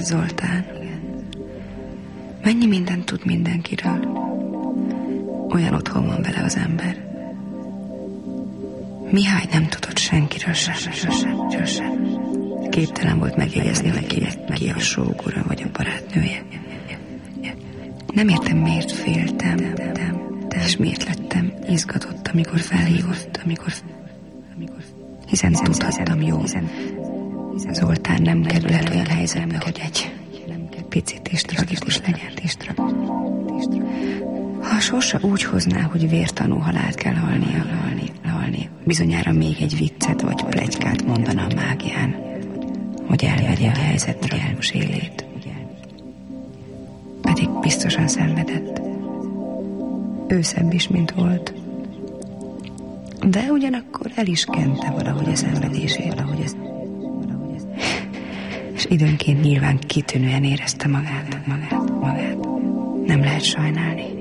Zoltán. Mennyi mindent tud mindenkiről. Olyan otthon van vele az ember. Mihály nem tudott senkiről sem. Képtelen volt megjegyezni, hogy ki a sógora vagy a barátnője. Nem értem, miért féltem, és miért lettem izgatott, amikor felhívott, hiszen tudhattam jó. Zoltán nem kerülhet olyan helyzetbe, hogy egy picit is tragikus legyen. Ha a sorsa úgy hozná, hogy vértanú halált kell halnia, bizonyára még egy viccet vagy pletykát mondana a mágián, hogy elvegye a helyzet tragikus élét. Pedig biztosan szenvedett. Ő szebb is, mint volt. De ugyanakkor el is kente valahogy a szenvedését, és időnként nyilván kitűnően érezte magát. Nem lehet sajnálni.